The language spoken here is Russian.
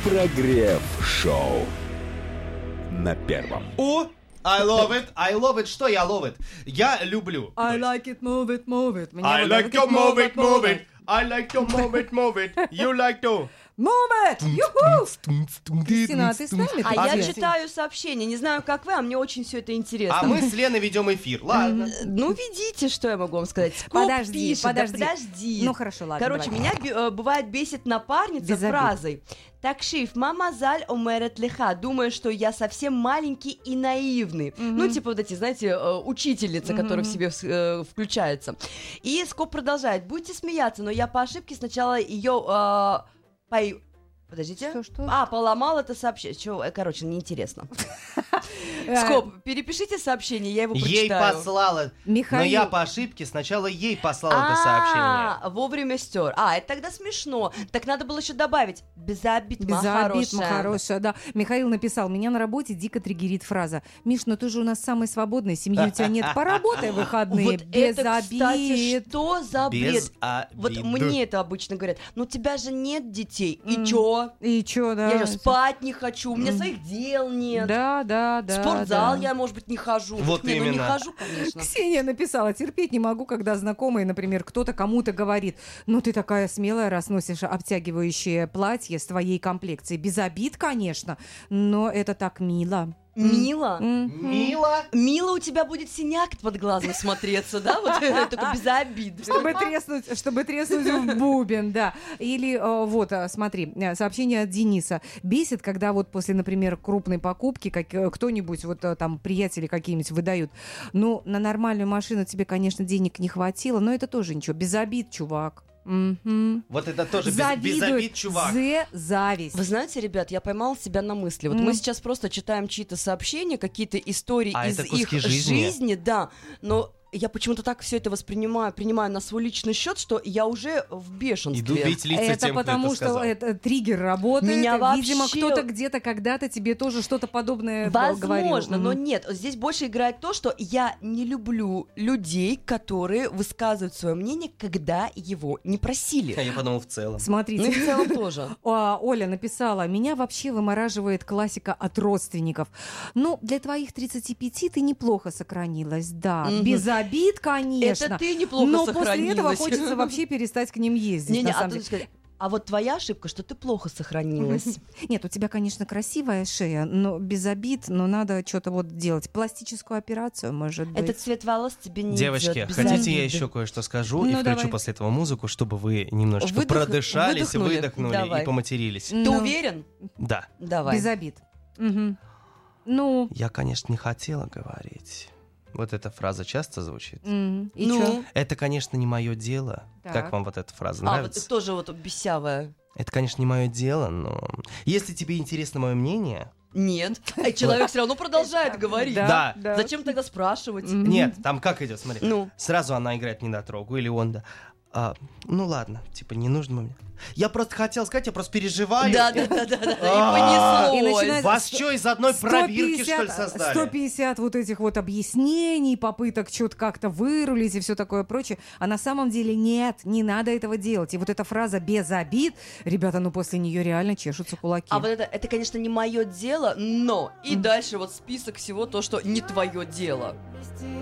Прогрев-шоу на первом. I love it, I love it. Что я love it? Я люблю. I like it, move it, move it. I like to move it, move it. I like to move it, move it. You like to... Move it! Юху! Кристина, а ты с нами? А я Где? читаю сообщения, не знаю, как вы, а мне очень все это интересно. А мы с Леной ведем эфир. Ладно. Ну, видите, что я могу вам сказать. Подожди, Скоп пишет, подожди. Да подожди. Ну, хорошо, ладно, Короче, давай. меня бывает бесит напарница Без обид. фразой «Такшиф, мама заль омерет леха», думая, что я совсем маленький и наивный. Ну, типа вот эти, знаете, учительница, которая в себе включается. И Скоп продолжает. Будете смеяться, но я по ошибке сначала ее... Подождите. Что? Поломал это сообщение. Чего? Короче, неинтересно. Скоп, перепишите сообщение, я его прочитаю. Ей послала. Михаил. Но я по ошибке сначала ей послал это сообщение. Вовремя стер. Это тогда смешно. Так надо было еще добавить. Без обид, Без обид, хорошая. хорошая, да. Михаил написал, меня на работе дико триггерит фраза. Миш, ну ты же у нас самый свободный, семьи у тебя нет, поработай в выходные. Вот Без это, обид. кстати, что за бред? Без Вот обид. мне это обычно говорят. Ну, у тебя же нет детей. И чё? И чё, да? Я же спать не хочу, у меня своих дел нет. Да. В спортзал да. я, может быть, не хожу. Вот не, именно. не хожу, конечно. Ксения написала, терпеть не могу, когда знакомые, например, кто-то кому-то говорит, ну ты такая смелая, раз носишь обтягивающее платье с твоей комплекцией. Без обид, конечно, но это так мило. Мило? Мило. Мило, у тебя будет синяк под глазом смотреться, да? Вот только без обид. Чтобы треснуть в бубен, да. Или смотри, сообщение от Дениса. Бесит, когда вот после, например, крупной покупки кто-нибудь, вот там приятели какие-нибудь выдают, ну, на нормальную машину тебе, конечно, денег не хватило, но это тоже ничего. Без обид, чувак. Вот это тоже без обид, чувак. Зависть. Вы знаете, ребят, я поймала себя на мысли. Вот мы сейчас просто читаем чьи-то сообщения, какие-то истории из это куски их жизни? да, но я почему-то так все это принимаю на свой личный счет, что я уже в бешенстве. Иду бить лица Это тем, кто потому, это сказал. что это триггер работает. Меня Видимо, вообще- кто-то где-то когда-то тебе тоже что-то подобное говорил. Возможно, но нет. Здесь больше играет то, что я не люблю людей, которые высказывают свое мнение, когда его не просили. А я подумал в целом. Смотрите. Ну и в целом тоже. Оля написала, меня вообще вымораживает классика от родственников. Ну, для твоих 35 ты неплохо сохранилась, да. Без обид, конечно. Это ты неплохо но сохранилась. после этого хочется вообще перестать к ним ездить. Не-не, на самом деле. а вот твоя ошибка, что ты плохо сохранилась. Нет, у тебя, конечно, красивая шея, но без обид, но надо что-то вот делать. Пластическую операцию, может быть. Этот цвет волос тебе не Девочки, идет. без хотите я обиды. еще кое-что скажу и Ну, включу давай. после этого музыку, чтобы вы немножечко продышались, выдохнули Давай. и поматерились? Ты Ну, уверен? Да. Давай. Без обид. Мгм. Ну, Я, конечно, не хотела говорить. Вот эта фраза часто звучит. и Ну? чё? Это, конечно, не мое дело. Так. Как вам вот эта фраза Вот нравится? это тоже вот бесявая. Это, конечно, не мое дело, но если тебе интересно мое мнение... Нет. А человек все равно продолжает говорить. Да. Зачем тогда спрашивать? Нет, там как идет, смотри. Ну. Сразу она играет недотрогу, или он, да. Ну ладно, типа, не нужно мне. Я просто хотел сказать, я просто переживаю. Да. И И понеслось. начинает- Вас что, из одной пробирки, что ли, создали? 150 вот этих вот объяснений, попыток что-то как-то вырулить и все такое прочее. А на самом деле нет, не надо этого делать. И вот эта фраза «без обид», ребята, ну после нее реально чешутся кулаки. А вот это, конечно, не мое дело, но и дальше вот список всего то, что не твое дело.